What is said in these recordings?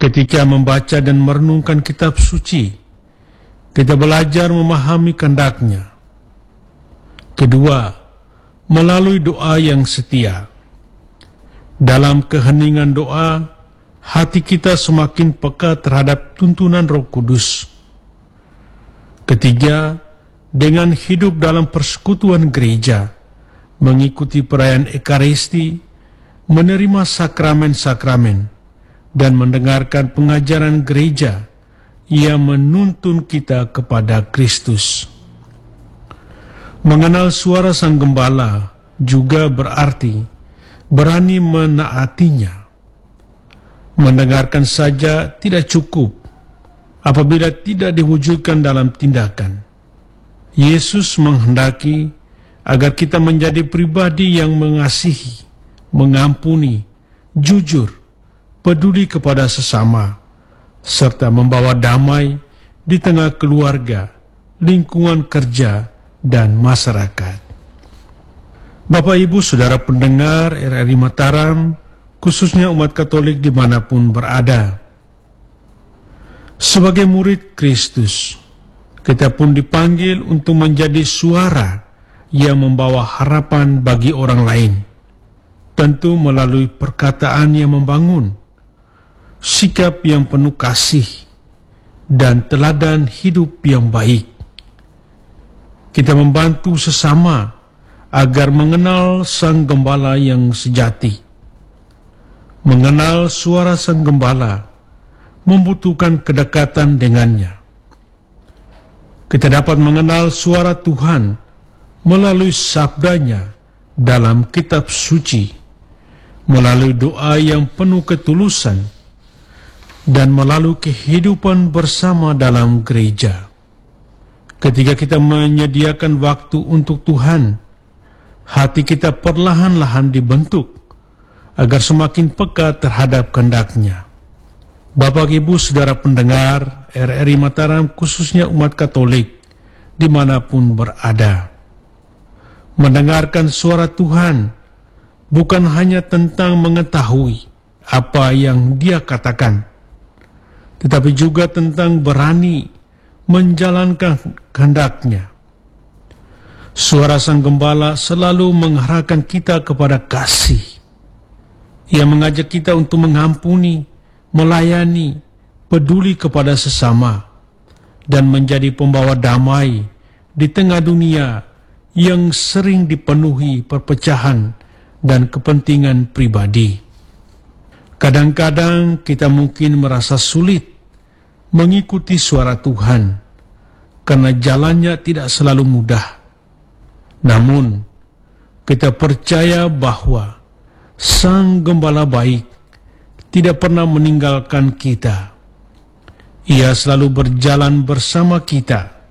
Ketika membaca dan merenungkan kitab suci, kita belajar memahami kehendak-Nya. Kedua, melalui doa yang setia. Dalam keheningan doa, hati kita semakin peka terhadap tuntunan Roh Kudus. Ketiga, dengan hidup dalam persekutuan gereja, mengikuti perayaan Ekaristi, menerima sakramen-sakramen, dan mendengarkan pengajaran gereja yang menuntun kita kepada Kristus. Mengenal suara Sang Gembala juga berarti berani menaatinya. Mendengarkan saja tidak cukup apabila tidak diwujudkan dalam tindakan. Yesus menghendaki agar kita menjadi pribadi yang mengasihi, mengampuni, jujur, peduli kepada sesama, serta membawa damai di tengah keluarga, lingkungan kerja, dan masyarakat. Bapak, Ibu, Saudara pendengar RRI Mataram, khususnya umat Katolik dimanapun berada. Sebagai murid Kristus, kita pun dipanggil untuk menjadi suara yang membawa harapan bagi orang lain. Tentu melalui perkataan yang membangun, sikap yang penuh kasih, dan teladan hidup yang baik. Kita membantu sesama agar mengenal Sang Gembala yang sejati. Mengenal suara Sang Gembala membutuhkan kedekatan dengannya. Kita dapat mengenal suara Tuhan melalui sabdanya dalam kitab suci, melalui doa yang penuh ketulusan, dan melalui kehidupan bersama dalam gereja. Ketika kita menyediakan waktu untuk Tuhan, hati kita perlahan-lahan dibentuk agar semakin peka terhadap kehendak-Nya. Bapak, Ibu, Saudara pendengar RRI Mataram, khususnya umat Katolik dimanapun berada. Mendengarkan suara Tuhan bukan hanya tentang mengetahui apa yang Dia katakan, tetapi juga tentang berani menjalankan kehendak-Nya. Suara Sang Gembala selalu mengarahkan kita kepada kasih. Ia mengajak kita untuk mengampuni, melayani, peduli kepada sesama, dan menjadi pembawa damai di tengah dunia yang sering dipenuhi perpecahan dan kepentingan pribadi. Kadang-kadang kita mungkin merasa sulit mengikuti suara Tuhan karena jalannya tidak selalu mudah. Namun, kita percaya bahwa Sang Gembala baik tidak pernah meninggalkan kita. Ia selalu berjalan bersama kita,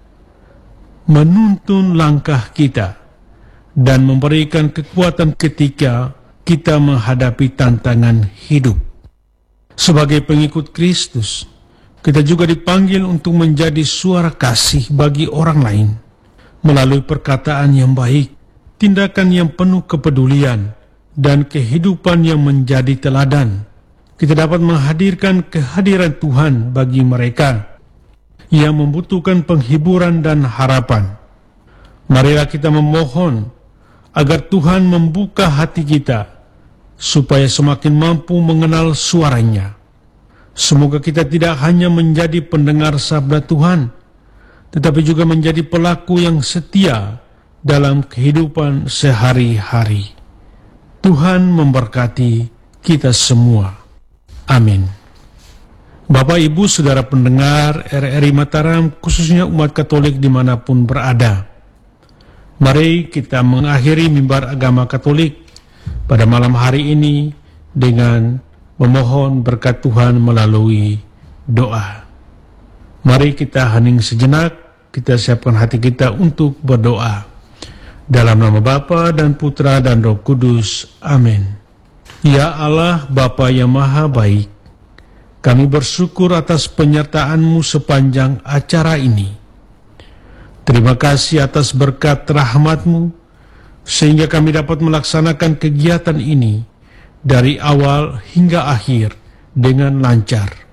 menuntun langkah kita, dan memberikan kekuatan ketika kita menghadapi tantangan hidup. Sebagai pengikut Kristus, kita juga dipanggil untuk menjadi suara kasih bagi orang lain, melalui perkataan yang baik, tindakan yang penuh kepedulian, dan kehidupan yang menjadi teladan. Kita dapat menghadirkan kehadiran Tuhan bagi mereka yang membutuhkan penghiburan dan harapan. Marilah kita memohon agar Tuhan membuka hati kita supaya semakin mampu mengenal suaranya. Semoga kita tidak hanya menjadi pendengar sabda Tuhan, tetapi juga menjadi pelaku yang setia dalam kehidupan sehari-hari. Tuhan memberkati kita semua. Amin. Bapak, Ibu, Saudara pendengar RRI Mataram, khususnya umat Katolik dimanapun berada. Mari kita mengakhiri mimbar agama Katolik pada malam hari ini dengan memohon berkat Tuhan melalui doa. Mari kita hening sejenak, kita siapkan hati kita untuk berdoa. Dalam nama Bapa dan Putra dan Roh Kudus. Amin. Ya Allah, Bapa yang Maha Baik, kami bersyukur atas penyertaan-Mu sepanjang acara ini. Terima kasih atas berkat rahmat-Mu, sehingga kami dapat melaksanakan kegiatan ini dari awal hingga akhir dengan lancar.